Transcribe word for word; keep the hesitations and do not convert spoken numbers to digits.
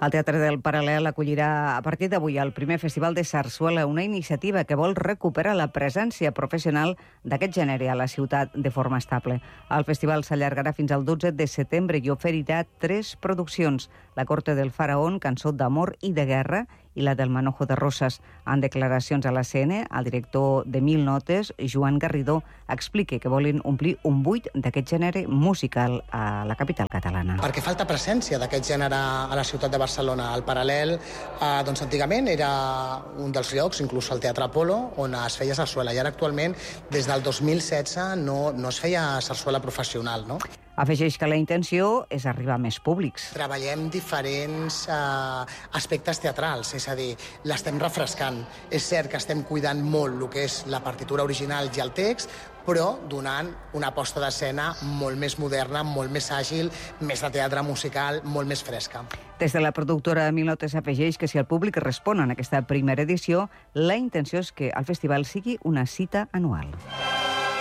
El Teatre del Paral·lel acollirà a partir d'avui el primer Festival de Sarsuela, una iniciativa que vol recuperar la presència professional d'aquest gènere a la ciutat de forma estable. El festival s'allargarà fins al dotze de setembre i oferirà tres produccions: La corte del faraón, cançó d'amor i de guerra, i la del Manojo de Roses. En declaracions a la C N, el director de Mil Notes, Joan Garridó, explica que volen omplir un buit d'aquest gènere musical a la capital catalana. Perquè falta presència d'aquest gènere a la ciutat de Barcelona. El Paral·lel, eh, doncs antigament era un dels llocs, inclús el Teatre Apolo, on es feia sarsuela, i ara actualment, des del dos mil setze, no, no es feia sarsuela professional, no? Afegeix que la intenció és arribar a més públics. Treballem diferents eh, aspectes teatrals, és a dir, l'estem refrescant. És cert que estem cuidant molt el que és la partitura original i el text, però donant una posta d'escena molt més moderna, molt més àgil, més de teatre musical, molt més fresca. Des de la productora Mil Notes afegeix que si el públic respon en aquesta primera edició, la intenció és que el festival sigui una cita anual.